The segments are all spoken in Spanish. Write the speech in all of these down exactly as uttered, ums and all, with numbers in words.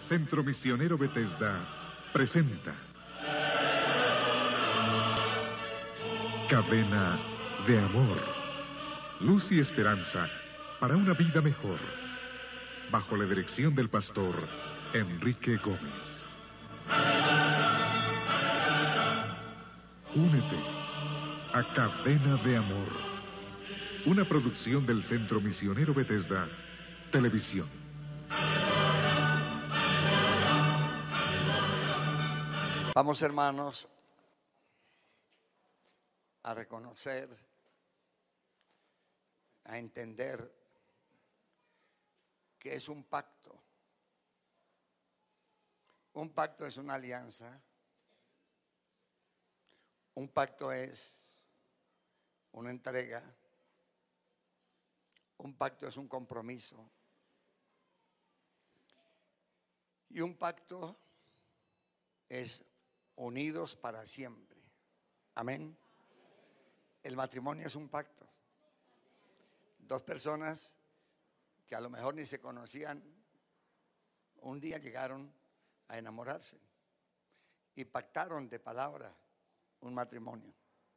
Centro Misionero Bethesda presenta Cadena de Amor, luz y esperanza para una vida mejor, bajo la dirección del pastor Enrique Gómez. Únete a Cadena de Amor, una producción del Centro Misionero Bethesda, Televisión. Vamos, hermanos, a reconocer, a entender que es un pacto. Un pacto es una alianza. Un pacto es una entrega. Un pacto es un compromiso. Y un pacto es unidos para siempre. Amén. El matrimonio es un pacto. Dos personas que a lo mejor ni se conocían, un día llegaron a enamorarse y pactaron de palabra un matrimonio.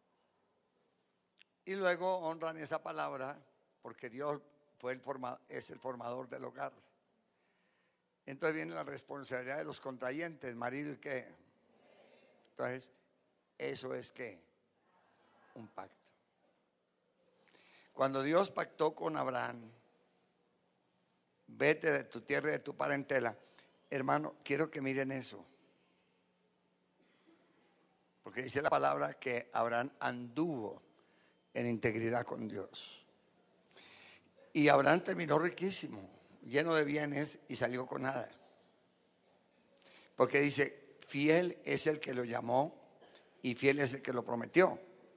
Y luego honran esa palabra porque Dios fue el forma, es el formador del hogar. Entonces viene la responsabilidad de los contrayentes, marido y qué. Entonces, eso es ¿qué? Un pacto. Cuando Dios pactó con Abraham, vete de tu tierra y de tu parentela. Hermano, quiero que miren eso. Porque dice la palabra que Abraham anduvo en integridad con Dios. Y Abraham terminó riquísimo, lleno de bienes y salió con nada. Porque dice, fiel es el que lo llamó y fiel es el que lo prometió.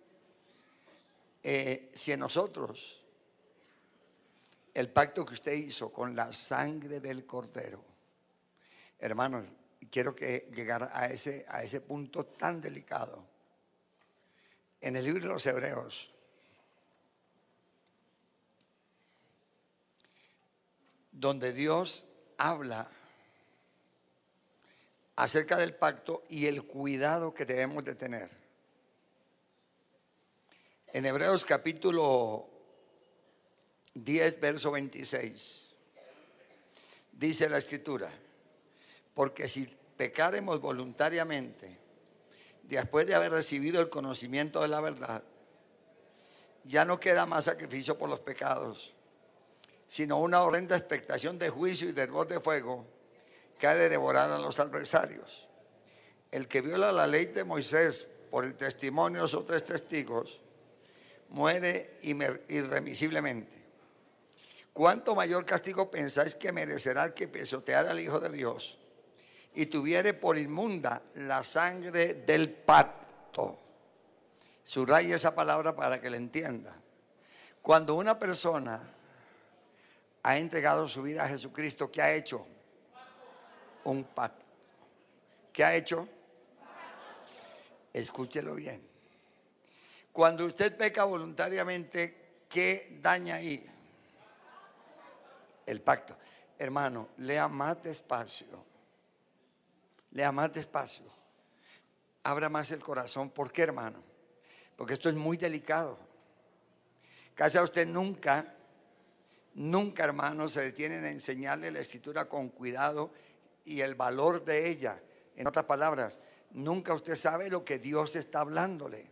Eh, si en nosotros el pacto que usted hizo con la sangre del Cordero, hermanos, quiero que llegar a ese, a ese punto tan delicado. En el libro de los Hebreos, donde Dios habla acerca del pacto y el cuidado que debemos de tener. En Hebreos capítulo diez, verso veintiséis, dice la Escritura: porque si pecaremos voluntariamente, después de haber recibido el conocimiento de la verdad, ya no queda más sacrificio por los pecados, sino una horrenda expectación de juicio y de hervor de fuego que ha de devorar a los adversarios. El que viola la ley de Moisés por el testimonio de los otros testigos muere irremisiblemente. ¿Cuánto mayor castigo pensáis que merecerá el que pisoteara al Hijo de Dios y tuviere por inmunda la sangre del pacto? Subraya esa palabra para que la entienda. Cuando una persona ha entregado su vida a Jesucristo, ¿qué ha hecho? Un pacto. ¿Qué ha hecho? Escúchelo bien. Cuando usted peca voluntariamente, ¿qué daña ahí? El pacto. Hermano, lea más despacio. Lea más despacio. Abra más el corazón. ¿Por qué, hermano? Porque esto es muy delicado. Casi a usted nunca, nunca, hermano, se detienen a enseñarle la Escritura con cuidado y el valor de ella. En otras palabras, nunca usted sabe lo que Dios está hablándole.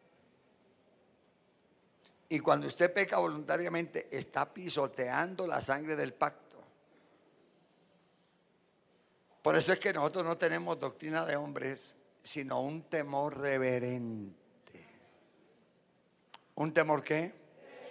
Y cuando usted peca voluntariamente, está pisoteando la sangre del pacto. Por eso es que nosotros no tenemos doctrina de hombres, sino un temor reverente. ¿Un temor qué?